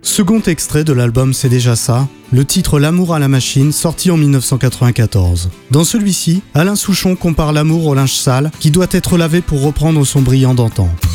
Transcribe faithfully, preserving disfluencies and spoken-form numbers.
Second extrait de l'album C'est déjà ça, le titre L'amour à la machine, sorti en dix-neuf cent quatre-vingt-quatorze. Dans celui-ci, Alain Souchon compare l'amour au linge sale qui doit être lavé pour reprendre son brillant d'antan.